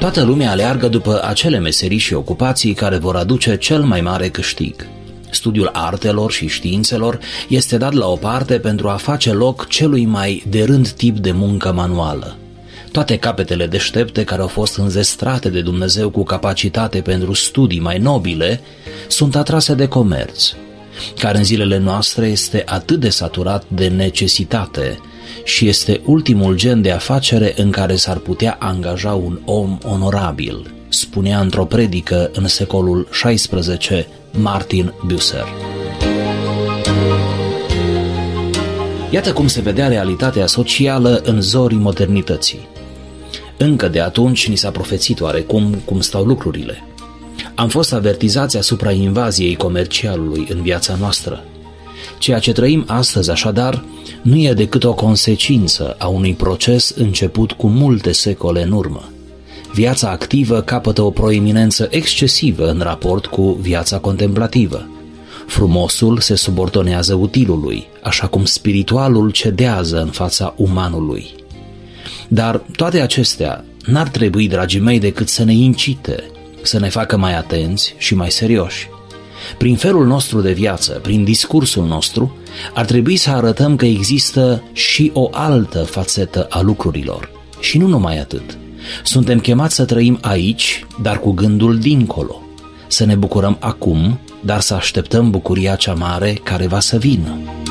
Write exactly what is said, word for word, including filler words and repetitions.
Toată lumea aleargă după acele meserii și ocupații care vor aduce cel mai mare câștig. Studiul artelor și științelor este dat la o parte pentru a face loc celui mai de rând tip de muncă manuală. Toate capetele deștepte care au fost înzestrate de Dumnezeu cu capacitate pentru studii mai nobile sunt atrase de comerț, care în zilele noastre este atât de saturat de necesitate și este ultimul gen de afacere în care s-ar putea angaja un om onorabil, spunea într-o predică în secolul șaisprezece Martin Bucer. Iată cum se vedea realitatea socială în zorii modernității. Încă de atunci ni s-a profețit oarecum cum stau lucrurile. Am fost avertizați asupra invaziei comercialului în viața noastră. Ceea ce trăim astăzi, așadar, nu e decât o consecință a unui proces început cu multe secole în urmă. Viața activă capătă o proeminență excesivă în raport cu viața contemplativă. Frumosul se subordonează utilului, așa cum spiritualul cedează în fața umanului. Dar toate acestea n-ar trebui, dragii mei, decât să ne incite, să ne facă mai atenți și mai serioși. Prin felul nostru de viață, prin discursul nostru, ar trebui să arătăm că există și o altă fațetă a lucrurilor. Și nu numai atât. Suntem chemați să trăim aici, dar cu gândul dincolo. Să ne bucurăm acum, dar să așteptăm bucuria cea mare care va să vină.